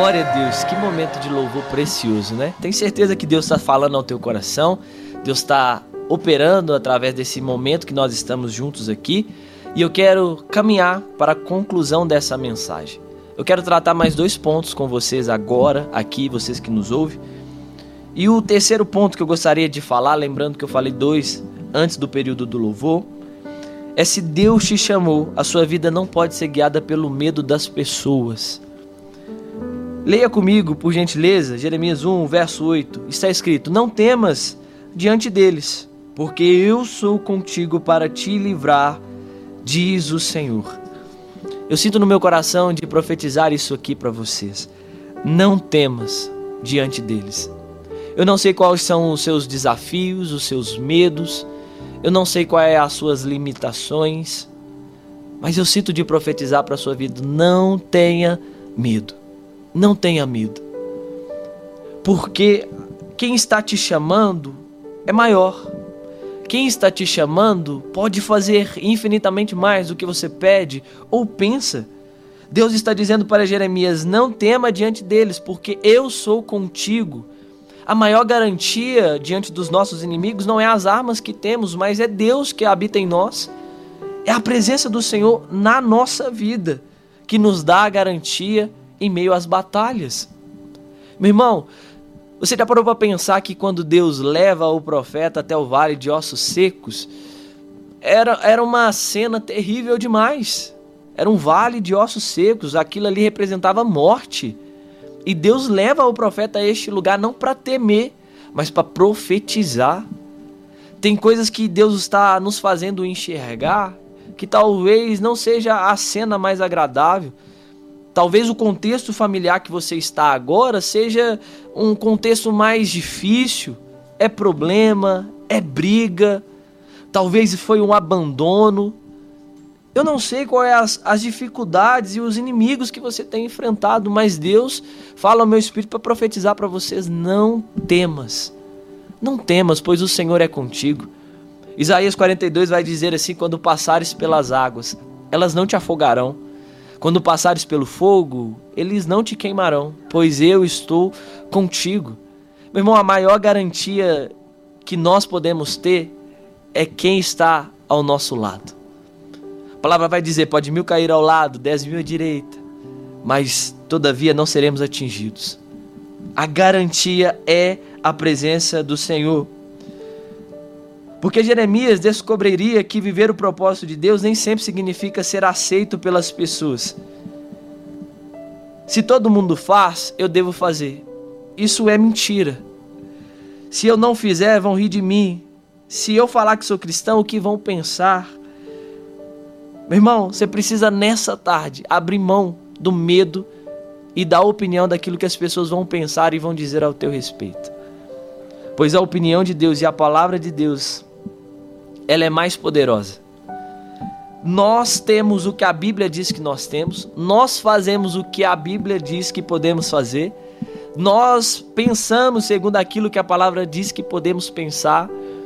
Glória a Deus, que momento de louvor precioso, né? Tenho certeza que Deus está falando ao teu coração, Deus está operando através desse momento que nós estamos juntos aqui, e eu quero caminhar para a conclusão dessa mensagem. Eu quero tratar mais 2 pontos com vocês agora, aqui, vocês que nos ouvem. E o terceiro ponto que eu gostaria de falar, lembrando que eu falei 2 antes do período do louvor, é: se Deus te chamou, a sua vida não pode ser guiada pelo medo das pessoas. Leia comigo, por gentileza, Jeremias 1, verso 8. Está escrito: não temas diante deles, porque eu sou contigo para te livrar, diz o Senhor. Eu sinto no meu coração de profetizar isso aqui para vocês. Não temas diante deles. Eu não sei quais são os seus desafios, os seus medos. Eu não sei quais são as suas limitações. Mas eu sinto de profetizar para a sua vida: não tenha medo. Não tenha medo, porque quem está te chamando é maior. Quem está te chamando pode fazer infinitamente mais do que você pede ou pensa. Deus está dizendo para Jeremias: não tema diante deles, porque eu sou contigo. A maior garantia diante dos nossos inimigos não é as armas que temos, mas é Deus que habita em nós. É a presença do Senhor na nossa vida que nos dá a garantia em meio às batalhas. Meu irmão, você já parou para pensar que quando Deus leva o profeta até o vale de ossos secos, era uma cena terrível demais. Era um vale de ossos secos, aquilo ali representava morte. E Deus leva o profeta a este lugar não para temer, mas para profetizar. Tem coisas que Deus está nos fazendo enxergar, que talvez não seja a cena mais agradável. Talvez o contexto familiar que você está agora seja um contexto mais difícil, é problema, é briga, talvez foi um abandono. Eu não sei quais as dificuldades e os inimigos que você tem enfrentado, mas Deus fala ao meu espírito para profetizar para vocês: não temas, não temas, pois o Senhor é contigo. Isaías 42 vai dizer assim: quando passares pelas águas, elas não te afogarão. Quando passares pelo fogo, eles não te queimarão, pois eu estou contigo. Meu irmão, a maior garantia que nós podemos ter é quem está ao nosso lado. A palavra vai dizer: pode 1000 cair ao lado, 10.000 à direita, mas todavia não seremos atingidos. A garantia é a presença do Senhor. Porque Jeremias descobriria que viver o propósito de Deus nem sempre significa ser aceito pelas pessoas. Se todo mundo faz, eu devo fazer. Isso é mentira. Se eu não fizer, vão rir de mim. Se eu falar que sou cristão, o que vão pensar? Meu irmão, você precisa nessa tarde abrir mão do medo e da opinião daquilo que as pessoas vão pensar e vão dizer ao teu respeito. Pois a opinião de Deus e a palavra de Deus, ela é mais poderosa. Nós temos o que a Bíblia diz que nós temos, nós fazemos o que a Bíblia diz que podemos fazer, nós pensamos segundo aquilo que a palavra diz que podemos pensar.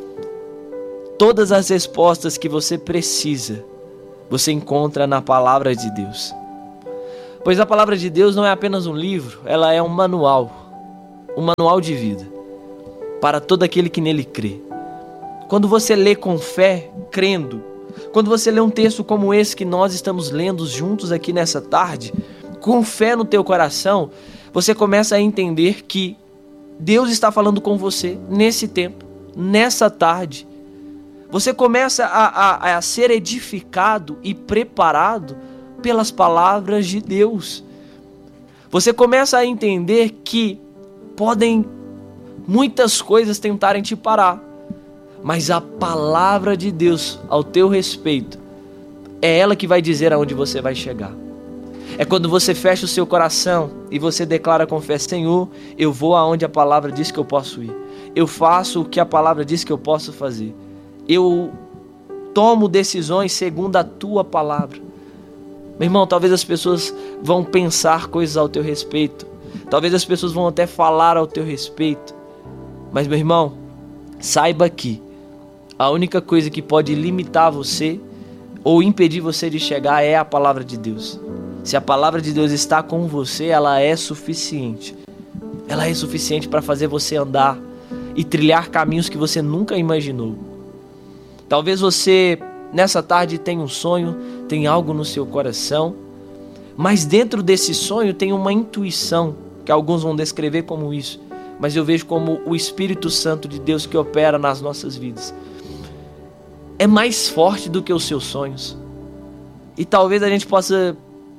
Todas as respostas que você precisa, você encontra na palavra de Deus. Pois a palavra de Deus não é apenas um livro, ela é um manual de vida, para todo aquele que nele crê. Quando você lê com fé, crendo, quando você lê um texto como esse que nós estamos lendo juntos aqui nessa tarde, com fé no teu coração, você começa a entender que Deus está falando com você nesse tempo, nessa tarde. Você começa a ser edificado e preparado pelas palavras de Deus. Você começa a entender que podem muitas coisas tentarem te parar, mas a palavra de Deus ao teu respeito é ela que vai dizer aonde você vai chegar. É quando você fecha o seu coração e você declara com fé: Senhor, eu vou aonde a palavra diz que eu posso ir. Eu faço o que a palavra diz que eu posso fazer. Eu tomo decisões segundo a tua palavra. Meu irmão, talvez as pessoas vão pensar coisas ao teu respeito. Talvez as pessoas vão até falar ao teu respeito. Mas, meu irmão, saiba que a única coisa que pode limitar você ou impedir você de chegar é a palavra de Deus. Se a palavra de Deus está com você, ela é suficiente. Ela é suficiente para fazer você andar e trilhar caminhos que você nunca imaginou. Talvez você, nessa tarde, tenha um sonho, tenha algo no seu coração, mas dentro desse sonho tem uma intuição, que alguns vão descrever como isso, mas eu vejo como o Espírito Santo de Deus que opera nas nossas vidas. É mais forte do que os seus sonhos. E talvez a gente possa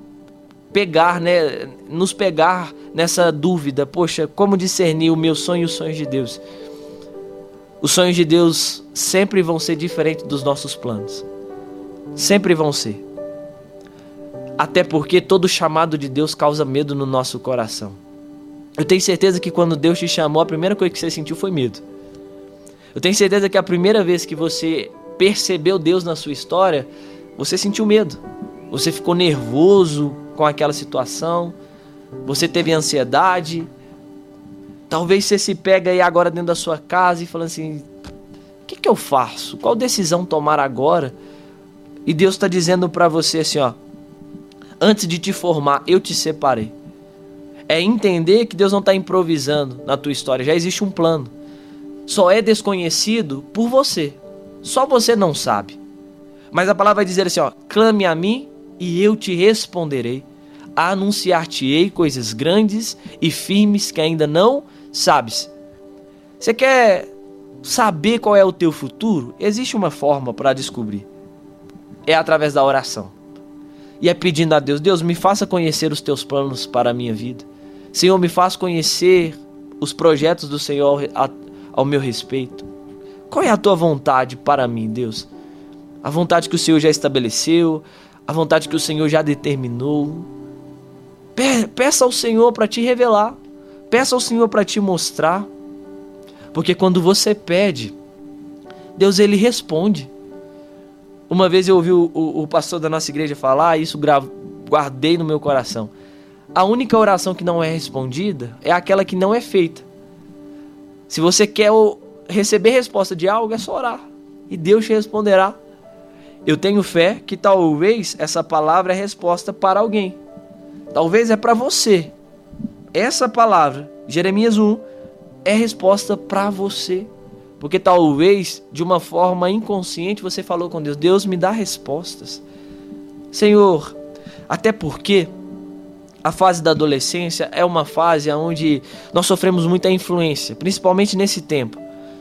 nos pegar nessa dúvida. Poxa, como discernir o meu sonho e os sonhos de Deus? Os sonhos de Deus sempre vão ser diferentes dos nossos planos. Sempre vão ser. Até porque todo chamado de Deus causa medo no nosso coração. Eu tenho certeza que quando Deus te chamou, a primeira coisa que você sentiu foi medo. Eu tenho certeza que a primeira vez que você percebeu Deus na sua história, você sentiu medo. Você ficou nervoso com aquela situação. Você teve ansiedade. Talvez você se pega aí agora dentro da sua casa e fala assim: o que eu faço? Qual decisão tomar agora? E Deus está dizendo para você assim, ó: antes de te formar, eu te separei. É entender que Deus não está improvisando na tua história. Já existe um plano. Só é desconhecido por você. Só você não sabe. Mas a palavra vai dizer assim, ó: clame a mim e eu te responderei. Anunciar-te-ei coisas grandes e firmes que ainda não sabes. Você quer saber qual é o teu futuro? Existe uma forma para descobrir. É através da oração. E é pedindo a Deus: Deus, me faça conhecer os teus planos para a minha vida. Senhor, me faça conhecer os projetos do Senhor ao meu respeito. Qual é a tua vontade para mim, Deus? A vontade que o Senhor já estabeleceu, a vontade que o Senhor já determinou. Peça ao Senhor para te revelar. Peça ao Senhor para te mostrar. Porque quando você pede, Deus, Ele responde. Uma vez eu ouvi o pastor da nossa igreja falar, e isso guardei no meu coração. A única oração que não é respondida é aquela que não é feita. Se você quer receber resposta de algo, é só orar. E Deus te responderá. Eu tenho fé que talvez essa palavra é resposta para alguém. Talvez é para você. Essa palavra, Jeremias 1, é resposta para você. Porque talvez, de uma forma inconsciente, você falou com Deus: Deus, me dá respostas. Senhor, até porque a fase da adolescência é uma fase onde nós sofremos muita influência, principalmente nesse tempo.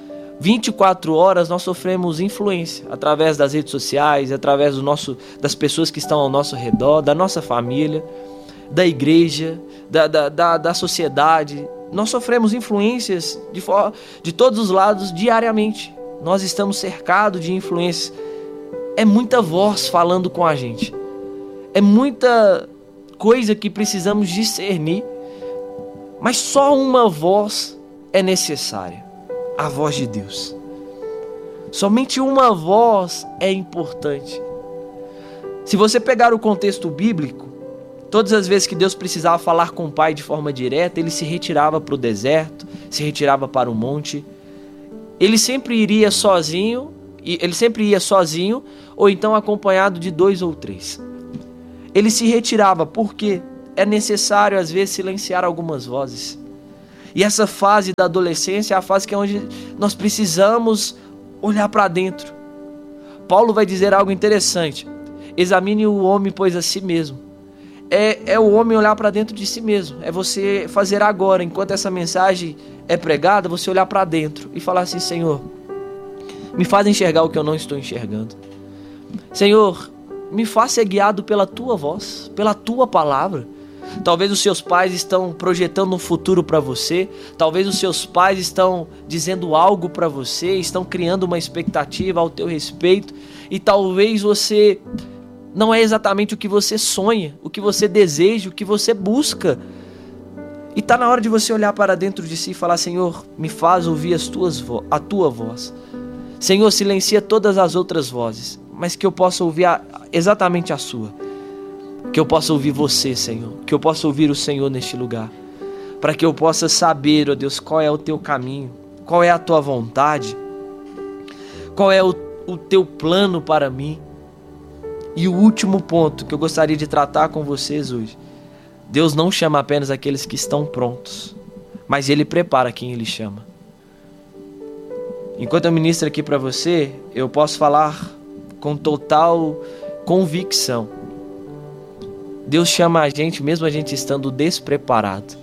24 horas nós sofremos influência através das redes sociais, através das pessoas que estão ao nosso redor, da nossa família, da igreja, da sociedade. Nós sofremos influências de todos os lados diariamente. Nós estamos cercados de influências. É muita voz falando com a gente. É muita coisa que precisamos discernir. Mas só uma voz é necessária. A voz de Deus. Somente uma voz é importante. Se você pegar o contexto bíblico, todas as vezes que Deus precisava falar com o Pai de forma direta, Ele se retirava para o deserto, se retirava para o monte. Ele sempre ia sozinho, ou então acompanhado de 2 ou 3. Ele se retirava porque é necessário às vezes silenciar algumas vozes. E essa fase da adolescência é a fase que é onde nós precisamos olhar para dentro. Paulo vai dizer algo interessante: examine o homem, pois a si mesmo. É o homem olhar para dentro de si mesmo. É você fazer agora, enquanto essa mensagem é pregada, você olhar para dentro e falar assim: Senhor, me faz enxergar o que eu não estou enxergando. Senhor, me faça ser guiado pela tua voz, pela tua palavra. Talvez os seus pais estão projetando um futuro para você. Talvez os seus pais estão dizendo algo para você, estão criando uma expectativa ao teu respeito. E talvez você não é exatamente o que você sonha, o que você deseja, o que você busca. E está na hora de você olhar para dentro de si e falar: Senhor, me faz ouvir a tua voz. Senhor, silencia todas as outras vozes, mas que eu possa ouvir exatamente a sua. Que eu possa ouvir você, Senhor. Que eu possa ouvir o Senhor neste lugar. Para que eu possa saber, ó Deus, qual é o teu caminho, qual é a tua vontade, qual é o teu plano para mim. E o último ponto que eu gostaria de tratar com vocês hoje: Deus não chama apenas aqueles que estão prontos, mas Ele prepara quem Ele chama. Enquanto eu ministro aqui para você, eu posso falar com total convicção. Deus chama a gente mesmo a gente estando despreparado.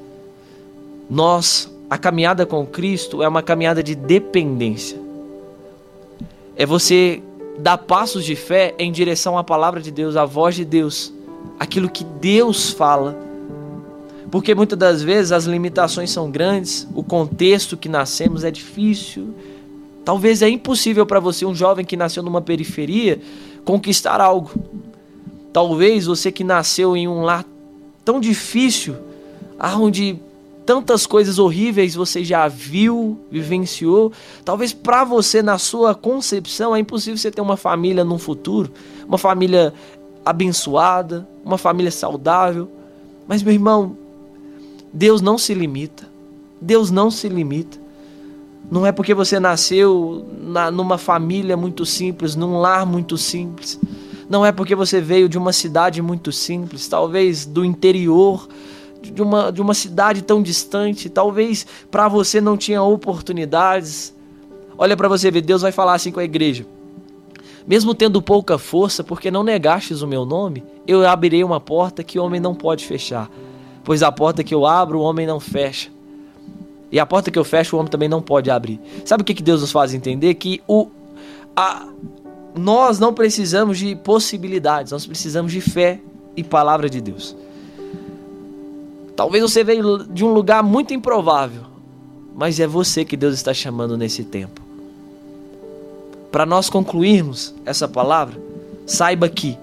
A caminhada com Cristo é uma caminhada de dependência. É você dar passos de fé em direção à palavra de Deus, à voz de Deus, aquilo que Deus fala. Porque muitas das vezes as limitações são grandes, o contexto que nascemos é difícil. Talvez é impossível para você, um jovem que nasceu numa periferia, conquistar algo. Talvez você que nasceu em um lar tão difícil, onde tantas coisas horríveis você já viu, vivenciou. Talvez para você, na sua concepção, é impossível você ter uma família no futuro, uma família abençoada, uma família saudável. Mas, meu irmão, Deus não se limita. Deus não se limita. Não é porque você nasceu numa família muito simples, num lar muito simples. Não é porque você veio de uma cidade muito simples, talvez do interior, de uma cidade tão distante. Talvez para você não tinha oportunidades. Olha para você ver, Deus vai falar assim com a igreja: mesmo tendo pouca força, porque não negastes o meu nome, eu abrirei uma porta que o homem não pode fechar. Pois a porta que eu abro, o homem não fecha. E a porta que eu fecho, o homem também não pode abrir. Sabe o que Deus nos faz entender? Que nós não precisamos de possibilidades, nós precisamos de fé e palavra de Deus. Talvez você veio de um lugar muito improvável, mas é você que Deus está chamando nesse tempo. Para nós concluirmos essa palavra, saiba que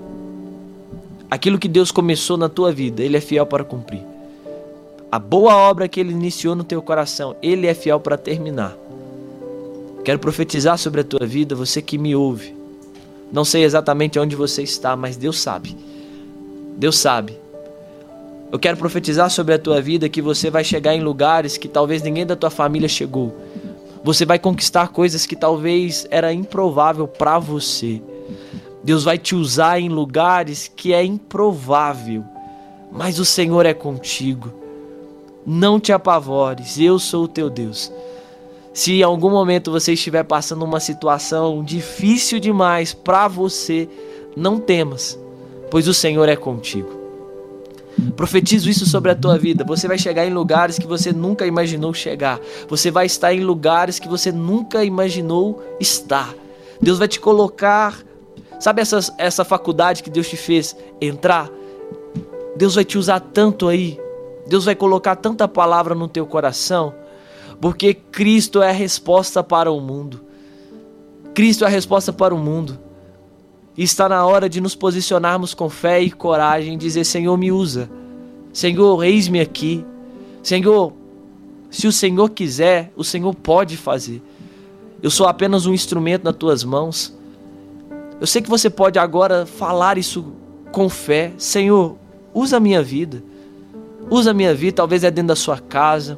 aquilo que Deus começou na tua vida, Ele é fiel para cumprir. A boa obra que Ele iniciou no teu coração, Ele é fiel para terminar. Quero profetizar sobre a tua vida, você que me ouve. Não sei exatamente onde você está, mas Deus sabe. Deus sabe. Eu quero profetizar sobre a tua vida que você vai chegar em lugares que talvez ninguém da tua família chegou. Você vai conquistar coisas que talvez era improvável para você. Deus vai te usar em lugares que é improvável, mas o Senhor é contigo. Não te apavores, eu sou o teu Deus. Se em algum momento você estiver passando uma situação difícil demais para você, não temas, pois o Senhor é contigo. Profetizo isso sobre a tua vida. Você vai chegar em lugares que você nunca imaginou chegar. Você vai estar em lugares que você nunca imaginou estar. Deus vai te colocar, sabe essa faculdade que Deus te fez entrar? Deus vai te usar tanto aí. Deus vai colocar tanta palavra no teu coração, porque Cristo é a resposta para o mundo. Cristo é a resposta para o mundo. E está na hora de nos posicionarmos com fé e coragem, dizer: Senhor, me usa. Senhor, eis-me aqui. Senhor, se o Senhor quiser, o Senhor pode fazer. Eu sou apenas um instrumento nas tuas mãos. Eu sei que você pode agora falar isso com fé. Senhor, usa a minha vida. Usa a minha vida, talvez é dentro da sua casa.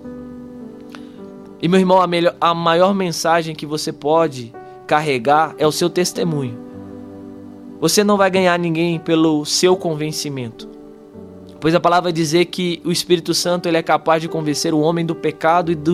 E meu irmão, a maior mensagem que você pode carregar é o seu testemunho. Você não vai ganhar ninguém pelo seu convencimento, pois a palavra vai dizer que o Espírito Santo ele é capaz de convencer o homem do pecado e